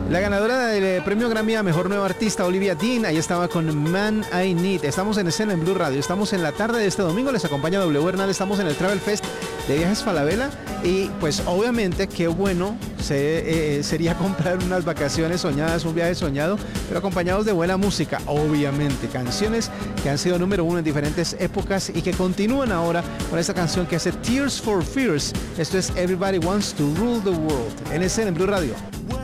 La ganadora del premio Grammy a Mejor Nueva Artista, Olivia Dean, ahí estaba con Man I Need. Estamos en escena en Blue Radio, estamos en la tarde de este domingo, les acompaña W Hernán, estamos en el Travel Fest de Viajes Falabella y pues obviamente qué bueno sería comprar unas vacaciones soñadas, un viaje soñado, pero acompañados de buena música, obviamente, canciones que han sido número uno en diferentes épocas y que continúan ahora con esta canción que hace Tears for Fears. Esto es Everybody Wants to Rule the World, en escena en Blue Radio.